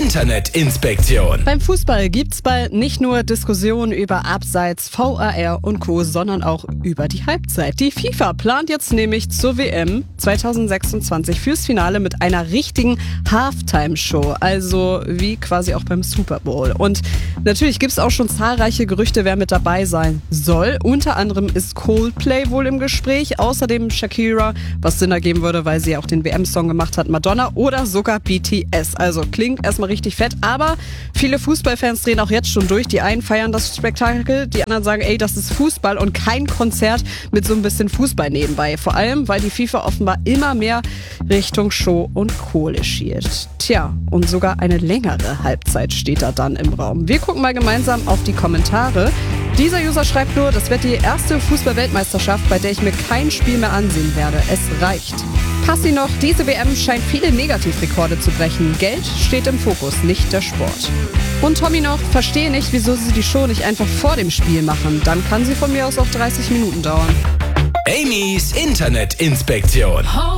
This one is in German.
Internetinspektion. Beim Fußball gibt's bald nicht nur Diskussionen über Abseits, VAR und Co., sondern auch über die Halbzeit. Die FIFA plant jetzt nämlich zur WM 2026 fürs Finale mit einer richtigen Halftime-Show, also wie quasi auch beim Super Bowl. Und natürlich gibt's auch schon zahlreiche Gerüchte, wer mit dabei sein soll. Unter anderem ist Coldplay wohl im Gespräch, außerdem Shakira, was Sinn ergeben würde, weil sie ja auch den WM-Song gemacht hat, Madonna oder sogar BTS. Also klingt erstmal richtig fett, aber viele Fußballfans drehen auch jetzt schon durch. Die einen feiern das Spektakel, die anderen sagen, ey, das ist Fußball und kein Konzert mit so ein bisschen Fußball nebenbei. Vor allem, weil die FIFA offenbar immer mehr Richtung Show und Kohle schielt. Tja, und sogar eine längere Halbzeit steht da dann im Raum. Wir gucken mal gemeinsam auf die Kommentare. Dieser User schreibt nur, das wird die erste Fußball-Weltmeisterschaft, bei der ich mir kein Spiel mehr ansehen werde. Es reicht. Passi noch, diese WM scheint viele Negativrekorde zu brechen. Geld steht im Fokus, nicht der Sport. Und Tommy noch, verstehe nicht, wieso sie die Show nicht einfach vor dem Spiel machen. Dann kann sie von mir aus auch 30 Minuten dauern. Amy's Internetinspektion.